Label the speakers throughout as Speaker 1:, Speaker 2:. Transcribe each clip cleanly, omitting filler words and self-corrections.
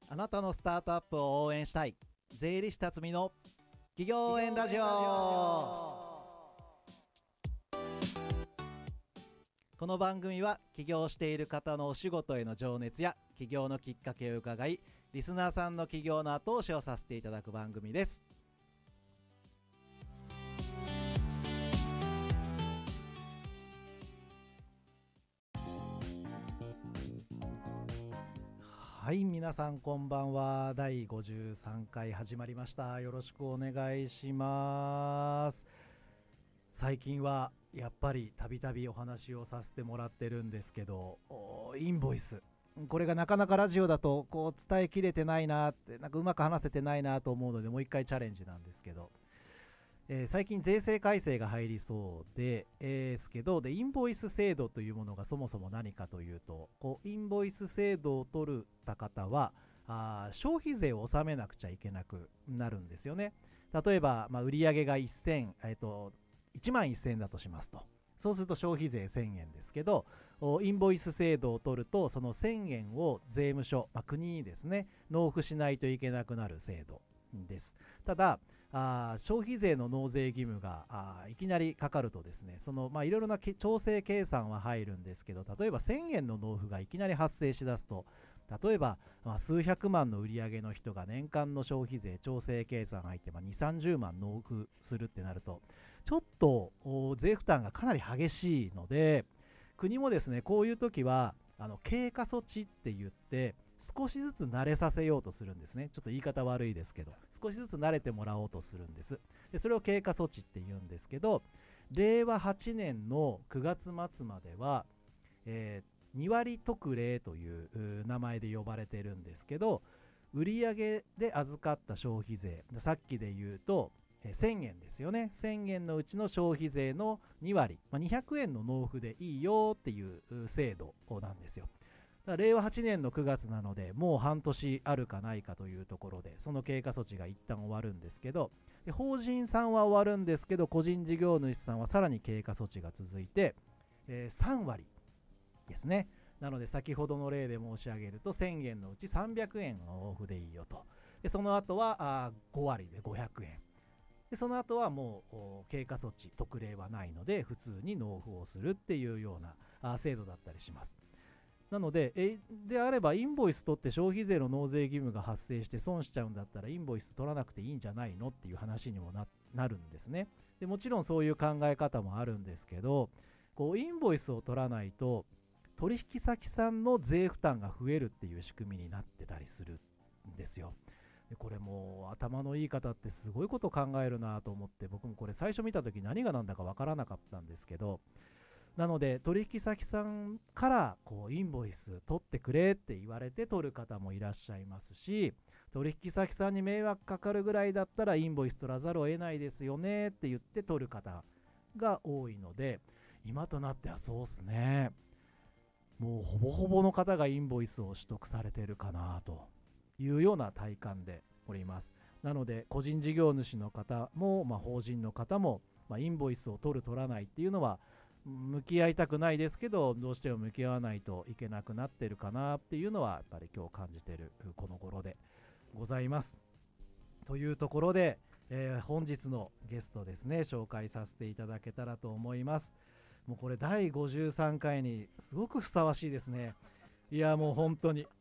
Speaker 1: あなたのスタートアップを応援したい税理士辰巳の企業園ラジオ。この番組は起業している方のお仕事への情熱や起業のきっかけを伺い、リスナーさんの起業の後押しをさせていただく番組です。はい、皆さんこんばんは。第53回始まりました。よろしくお願いします。最近はやっぱりたびたびお話をさせてもらってるんですけど、インボイス、これがなかなかラジオだとこう伝えきれてないなって、なんかうまく話せてないなと思うので、もう一回チャレンジなんですけど、最近税制改正が入りそうですけど、インボイス制度というものがそもそも何かというと、インボイス制度を取った方は消費税を納めなくちゃいけなくなるんですよね。例えば、売上が1万1000円だとしますと、そうすると消費税1000円ですけど、インボイス制度を取るとその1000円を税務署、国にですね納付しないといけなくなる制度です。ただ消費税の納税義務がいきなりかかるとですね、いろいろな調整計算は入るんですけど、例えば1000円の納付がいきなり発生しだすと、例えば、数百万の売り上げの人が年間の消費税調整計算入って2、30万納付するってなると、ちょっと税負担がかなり激しいので、国もですねこういう時は経過措置って言って少しずつ慣れさせようとするんですね。ちょっと言い方悪いですけど、少しずつ慣れてもらおうとするんです。でそれを経過措置って言うんですけど、令和8年の9月末までは、2割特例という名前で呼ばれてるんですけど、売上で預かった消費税、さっきで言うと1000円ですよね。1000円のうちの消費税の2割、200円の納付でいいよっていう制度なんですよ。だから令和8年の9月なので、もう半年あるかないかというところで、その経過措置が一旦終わるんですけど、法人さんは終わるんですけど、個人事業主さんはさらに経過措置が続いて、3割ですね。なので先ほどの例で申し上げると、1000円のうち300円の納付でいいよと。でその後は5割で500円で、その後はもう経過措置特例はないので普通に納付をするっていうような制度だったりします。なのでであれば、インボイス取って消費税の納税義務が発生して損しちゃうんだったら、インボイス取らなくていいんじゃないのっていう話にも なるんですね。でもちろんそういう考え方もあるんですけど、インボイスを取らないと取引先さんの税負担が増えるっていう仕組みになってたりするんですよ。でこれも頭のいい方ってすごいこと考えるなと思って、僕もこれ最初見た時何が何だか分からなかったんですけど、なので取引先さんからインボイス取ってくれって言われて取る方もいらっしゃいますし、取引先さんに迷惑かかるぐらいだったらインボイス取らざるを得ないですよねって言って取る方が多いので、今となってはそうですね、もうほぼほぼの方がインボイスを取得されているかなというような体感でおります。なので個人事業主の方も、法人の方も、インボイスを取る取らないっていうのは向き合いたくないですけど、どうしても向き合わないといけなくなってるかなっていうのはやっぱり今日感じているこの頃でございます。というところで、本日のゲストですね紹介させていただけたらと思います。もうこれ第53回にすごくふさわしいですね。いやもう本当に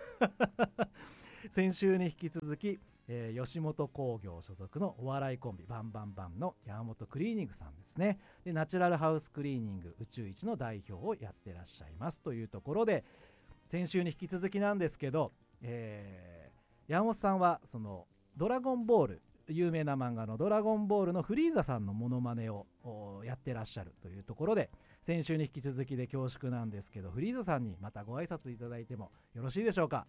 Speaker 1: 先週に引き続き、吉本興業所属のお笑いコンビバンバンバンの山本クリーニングさんですね。でナチュラルハウスクリーニング宇宙一の代表をやってらっしゃいますというところで、先週に引き続きなんですけど、山本さんはそのドラゴンボール、有名な漫画のドラゴンボールのフリーザさんのモノマネをやってらっしゃるというところで、先週に引き続きで恐縮なんですけど、フリーザさんにまたご挨拶いただいてもよろしいでしょうか。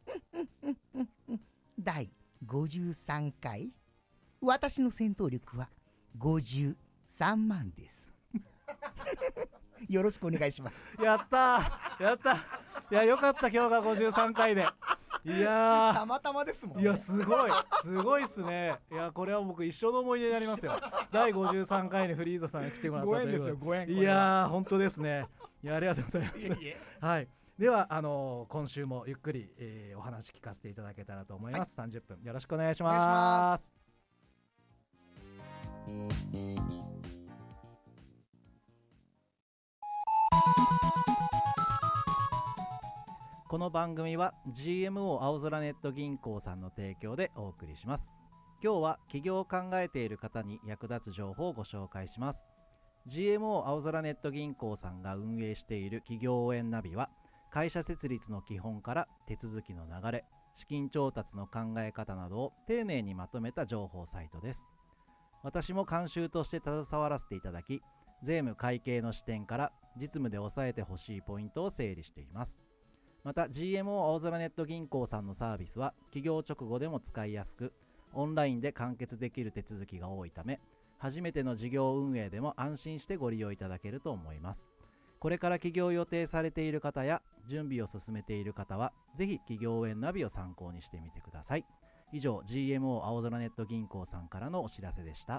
Speaker 2: 第53回、私の戦闘力は53万ですよろしくお願いします。
Speaker 1: やったやった、いやよかった、今日が53回で。いや
Speaker 2: たまたまですもんね。
Speaker 1: いやすごいっすね。いやこれは僕一生の思い出になりますよ。第53回にフリーザさんが来てもらったということで。
Speaker 2: ご縁ですよ、ご縁。
Speaker 1: いや本当ですね。いやありがとうございます。はい。 では今週もゆっくり、お話聞かせていただけたらと思います、30分よろしくお願いします。この番組は GMO 青空ネット銀行さんの提供でお送りします。今日は起業を考えている方に役立つ情報をご紹介します。 GMO 青空ネット銀行さんが運営している企業応援ナビは、会社設立の基本から手続きの流れ、資金調達の考え方などを丁寧にまとめた情報サイトです。私も監修として携わらせていただき、税務会計の視点から実務で押さえてほしいポイントを整理しています。また GMO 青空ネット銀行さんのサービスは起業直後でも使いやすく、オンラインで完結できる手続きが多いため、初めての事業運営でも安心してご利用いただけると思います。これから起業を予定されている方や準備を進めている方は、ぜひ起業応援ナビを参考にしてみてください。以上 GMO 青空ネット銀行さんからのお知らせでした。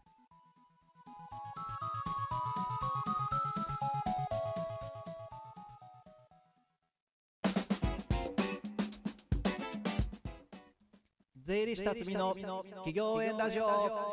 Speaker 1: 税理士辰巳の企業応援ラジオ。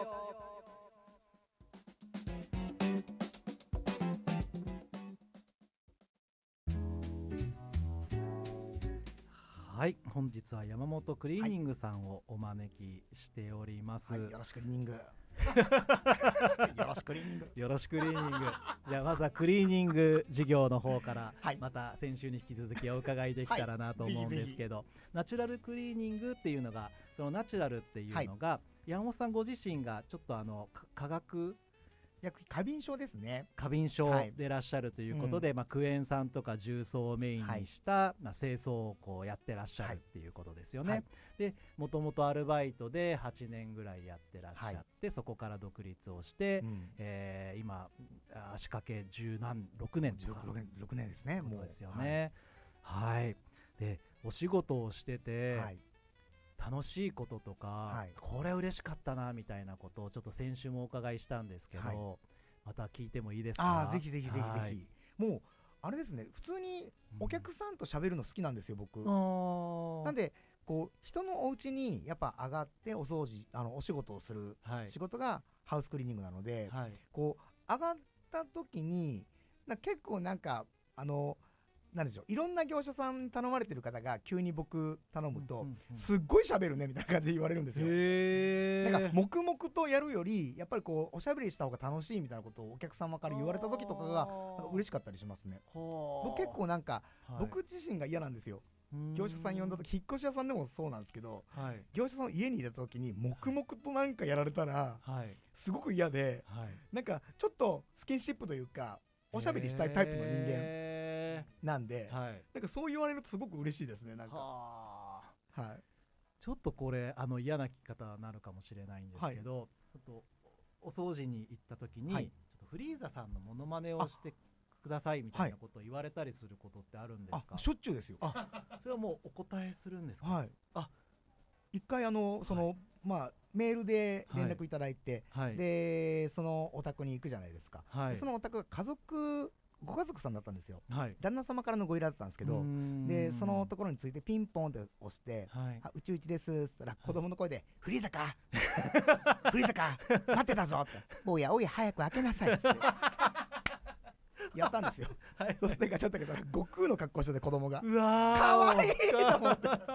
Speaker 1: はい、本日は山本クリーニングさんをお招きしております。
Speaker 2: はい、よろしくクリーニングよろしくクリーニング
Speaker 1: よろしくクリーニングじゃあまずはクリーニング事業の方から、
Speaker 2: はい、
Speaker 1: また先週に引き続きお伺いできたらなと思うんですけど、はい、ナチュラルクリーニングっていうのが、そのナチュラルっていうのが、はい、山本さんご自身がちょっと化学
Speaker 2: 過敏症ですね。
Speaker 1: 過敏症でいらっしゃるということで、クエン酸とか重曹をメインにした、清掃をこうやってらっしゃるっていうことですよね。はい、でもともとアルバイトで8年ぐらいやってらっしゃって、そこから独立をして、今足掛け6年とか
Speaker 2: 6年ですね。
Speaker 1: もうですよね。はい、でお仕事をしてて、楽しいこととか、これ嬉しかったなみたいなことをちょっと先週もお伺いしたんですけど、また聞いてもいいですか？
Speaker 2: ぜひぜひぜひぜひ。もうあれですね、普通にお客さんと喋るの好きなんですよ、僕。なんでこう人のお家にやっぱ上がってお掃除お仕事をする仕事がハウスクリーニングなので、こう上がった時に結構なんでしょう、いろんな業者さん頼まれてる方が急に僕頼むと、すっごい喋るねみたいな感じで言われるんですよ。なんか黙々とやるよりやっぱりこうおしゃべりした方が楽しいみたいなことをお客様から言われた時とかが嬉しかったりしますね。僕結構僕自身が嫌なんですよ。業者さん呼んだ時、引っ越し屋さんでもそうなんですけど、業者さんを家に入れた時に黙々となんかやられたらすごく嫌で、なんかちょっとスキンシップというかおしゃべりしたいタイプの人間なんで、なんかそう言われるとすごく嬉しいですね。なんか
Speaker 1: ちょっとこれ嫌な聞き方になるかもしれないんですけど、ちょっとお掃除に行った時に、ちょっとフリーザさんのモノマネをしてくださいみたいなことを言われたりすることってあるんですか？
Speaker 2: しょっちゅうですよ。
Speaker 1: それはもうお答えするんですか？
Speaker 2: 一回メールで連絡いただいて、でそのお宅に行くじゃないですか。そのお宅がご家族さんだったんですよ。旦那様からのご依頼だったんですけど、でそのところについてピンポンって押して、うちですって言ったら、子供の声でフリーザかフリーザか待ってたぞって、おやおや早く開けなさいってやったんですよ。そしてガチャって開けたら悟空の格好してて、子供がかわいいと思って